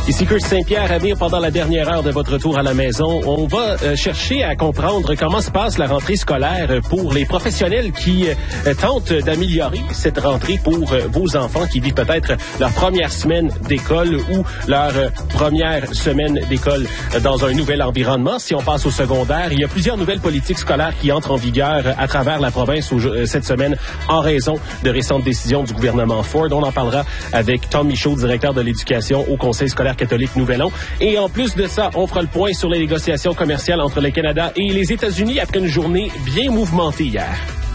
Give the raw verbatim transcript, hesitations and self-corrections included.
Ici Kurt Saint-Pierre à venir pendant la dernière heure de votre retour à la maison. On va euh, chercher à comprendre comment se passe la rentrée scolaire pour les professionnels qui euh, tentent d'améliorer cette rentrée pour euh, vos enfants qui vivent peut-être leur première semaine d'école ou leur euh, première semaine d'école dans un nouvel environnement. Si on passe au secondaire, il y a plusieurs nouvelles politiques scolaires qui entrent en vigueur à travers la province euh, cette semaine en raison de récentes décisions du gouvernement Ford. On en parlera avec Tom Michaud, directeur de l'éducation au Conseil scolaire catholique Nouvel-An. Et en plus de ça, on fera le point sur les négociations commerciales entre le Canada et les États-Unis après une journée bien mouvementée hier.